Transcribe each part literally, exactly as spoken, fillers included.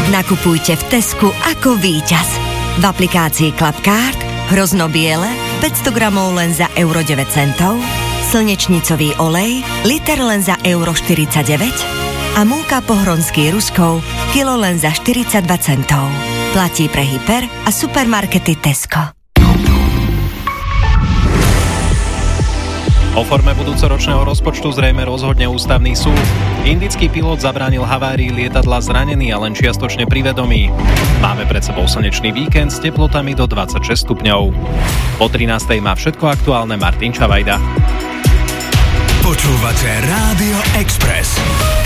Nakupujte v Tesku ako víťaz. V aplikácii Clubcard hrozno biele päťsto gramov len za euro deväť centov, slnečnicový olej liter len za euro štyridsaťdeväť a múka pohronský Ruskov kilo len za štyridsaťdva centov. Platí pre hyper a supermarkety Tesco. O forme budúcoročného rozpočtu zrejme rozhodne ústavný súd. Indický pilot zabránil havárii lietadla zranený a len čiastočne pri vedomí. Máme pred sebou slnečný víkend s teplotami do dvadsaťšesť stupňov. Po trinástej má všetko aktuálne Martin Čavajda. Počúvate Rádio Express.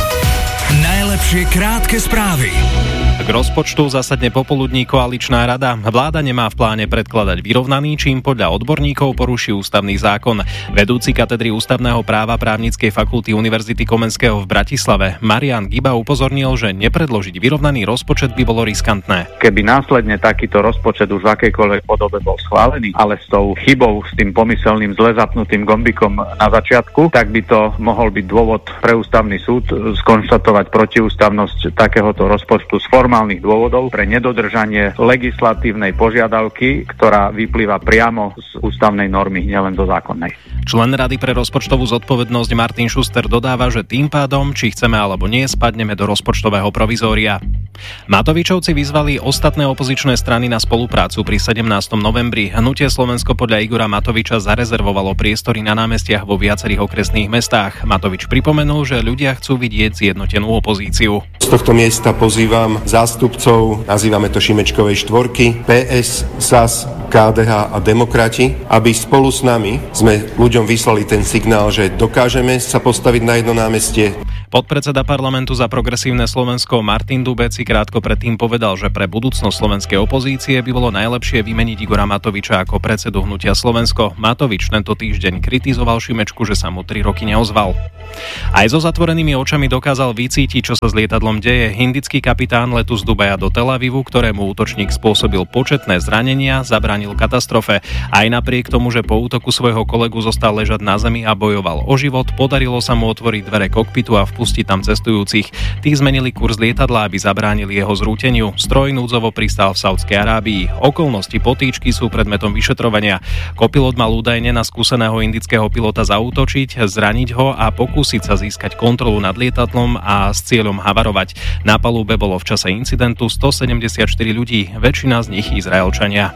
Najlepšie krátke správy. K rozpočtu zasadne popoludní koaličná rada. Vláda nemá v pláne predkladať vyrovnaný, čím podľa odborníkov poruší ústavný zákon. Vedúci katedry ústavného práva Právnickej fakulty Univerzity Komenského v Bratislave Marián Giba upozornil, že nepredložiť vyrovnaný rozpočet by bolo riskantné. Keby následne takýto rozpočet už v akejkoľvek podobe bol schválený, ale s tou chybou, s tým pomyselným zle zapnutým gombikom na začiatku, tak by to mohol byť dôvod pre ústavný súd skonštatovať protiústavnosť takéhoto rozpočtu z formálnych dôvodov pre nedodržanie legislatívnej požiadavky, ktorá vyplýva priamo z ústavnej normy, nielen zo zákonnej. Člen Rady pre rozpočtovú zodpovednosť Martin Schuster dodáva, že tým pádom, či chceme alebo nie, spadneme do rozpočtového provizória. Matovičovci vyzvali ostatné opozičné strany na spoluprácu pri sedemnásteho novembri. Hnutie Slovensko podľa Igora Matoviča zarezervovalo priestory na námestiach vo viacerých okresných mestách. Matovič pripomenul, že ľudia chcú vidieť zjednotenú opozíciu. Z tohto miesta pozývam zástupcov, nazývame to Šimečkovej štvorky, pé es, es a es, ká dé há a Demokrati, aby spolu s nami sme ľuďom vyslali ten signál, že dokážeme sa postaviť na jedno námestie. Podpredseda parlamentu za progresívne Slovensko Martin Dubec si krátko predtým povedal, že pre budúcnosť slovenskej opozície by bolo najlepšie vymeniť Igora Matoviča ako predsedu Hnutia Slovensko. Matovič tento týždeň kritizoval Šimečku, že sa mu tri roky neozval. Aj so zatvorenými očami dokázal vycítiť, čo sa s lietadlom deje. Indický kapitán letu z Dubaja do Tel Avivu, ktorému útočník spôsobil početné zranenia, zabránil katastrofe. Aj napriek tomu, že po útoku svojho kolegu zostal ležať na zemi a bojoval o život, podarilo sa mu otvoriť dvere kokpitu a vpustiť tam cestujúcich. Tí zmenili kurz lietadla, aby zabránili jeho zrúteniu. Stroj núdzovo pristal v Saudskej Arábii. Okolnosti potýčky sú predmetom vyšetrovania. Kopilot mal údajne na skúseného indického pilota zaútočiť, zraniť ho a pokúsiť sa získať kontrolu nad lietadlom a s cieľom havarovať. Na palube bolo v čase incidentu stosedemdesiatštyri ľudí, väčšina z nich Izraelčania.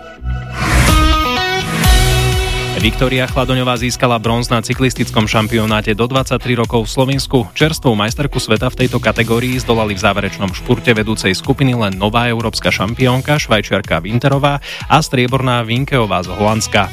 Viktória Chladoňová získala bronz na cyklistickom šampionáte do dvadsaťtri rokov v Slovensku. Čerstvú majsterku sveta v tejto kategórii zdolali v záverečnom špurte vedúcej skupiny len nová európska šampiónka Švajčiarka Winterová a strieborná Vinkeová z Holandska.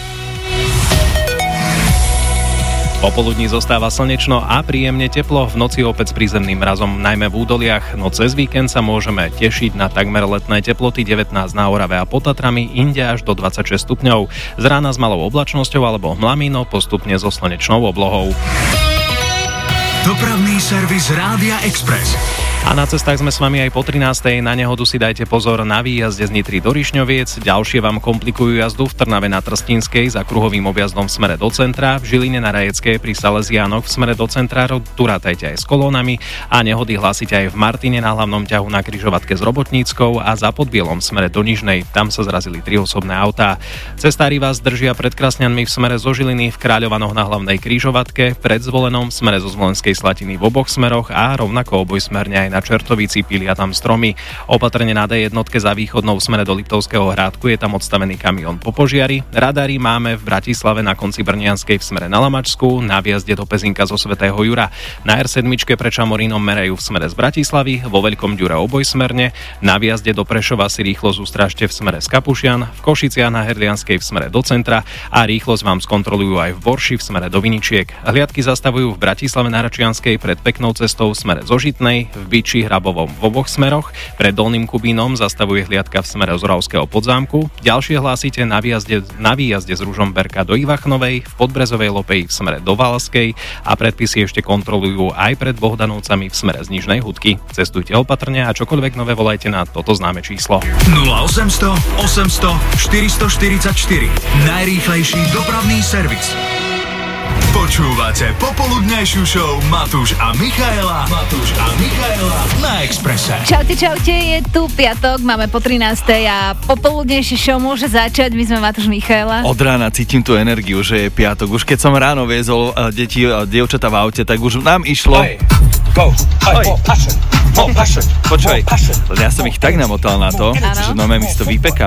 Popoludní zostáva slnečno a príjemne teplo, v noci opäť s prízemným mrazom, najmä v údoliach, no cez víkend sa môžeme tešiť na takmer letné teploty devätnásť na Orave a pod Tatrami, inde až do dvadsaťšesť stupňov. Z rána s malou oblačnosťou alebo hmlamino, postupne so slnečnou oblohou. Dopravný servis Rádia Express. A na cestách sme s vami aj po trinástej. Na nehodu si dajte pozor na výjazde z Nitry do Rišňoviec. Ďalšie vám komplikujú jazdu v Trnave na Trstínskej za kruhovým objazdom v smere do centra, v Žiline na Rajeckej pri Salesiánoch v smere do centra. Tu rátajte aj s kolónami a nehody hlásite aj v Martine na hlavnom ťahu na križovatke s Robotníckou a za Podbielom v smere do Nižnej. Tam sa zrazili tri osobné autá. Cestári vás držia pred Krasňanmi v smere zo Žiliny, v Kráľovanoch na hlavnej križovatke, pred Zvolenom v smere zo Zvolenskej Slatiny v oboch smeroch a rovnako obojsmerne aj na Čertovici, pília tam stromy. Opatrne na dé jedna za východnou v smere do Liptovského Hrádku, je tam odstavený kamión po požiari. Radary máme v Bratislave na konci Brnianskej v smere na Lamačsku, na viazde do Pezinka zo Svätého Jura. Na er sedem pred Šamorínom merajú v smere z Bratislavy, vo Veľkom Ďure obojsmerne, na viazde do Prešova si rýchlosť ustrážte v smere z Kapušian, v Košiciach na Hrdlianskej v smere do centra a rýchlosť vám skontrolujú aj v Borši v smere do Viničiek. Hliadky zastavujú v Bratislave na Račianskej pred Peknou cestou v smere zo Žitnej, v Biči Hrabovom v oboch smeroch, pred Dolným Kubínom zastavuje hliadka v smere z Oravského Podzámku. Ďalšie hlásite na výjazde, na výjazde z Ružomberka do Ivachnovej, v Podbrezovej Lopeji v smere do Valskej a predpisy ešte kontrolujú aj pred Bohdanovcami v smere z Nižnej Hudky. Cestujte opatrne a čokoľvek nové volajte na toto známe číslo. nula osemsto osemsto štyristoštyridsaťštyri. Najrýchlejší dopravný servis. Počúvate popoludňajšiu show Matúš a Michaela. Matúš a Michaela na Expresse. Čaute, čaute, je tu piatok, máme po trinástej a popoludnejší show môže začať. My sme Matúš, Michaela. Od rána cítim tú energiu, že je piatok. Už keď som ráno viezol uh, deti a uh, dievčatá v aute, tak už nám išlo... Hey, go, hey, more passion, more passion. Počúvaj, ja som ich tak namotal na to, ano. Že normálne my si to vypekáme